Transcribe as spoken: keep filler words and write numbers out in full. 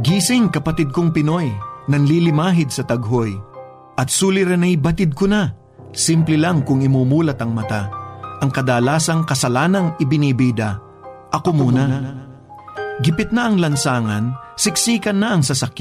Gising kapatid kong Pinoy, nanlilimahid sa taghoy. At suliran ay batid ko na, simple lang kung imumulat ang mata. Ang kadalasang kasalanang ibinibida, ako muna. Gipit na ang lansangan, siksikan na ang sasakyan.